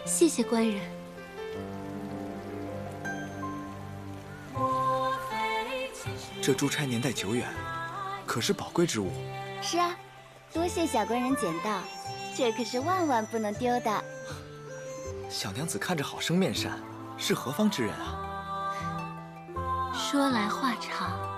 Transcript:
谢谢官人。 这珠钗年代久远，可是宝贵之物。 是啊，多谢小官人捡到，这可是万万不能丢的。 小娘子看着好生面善，是何方之人啊？ 说来话长。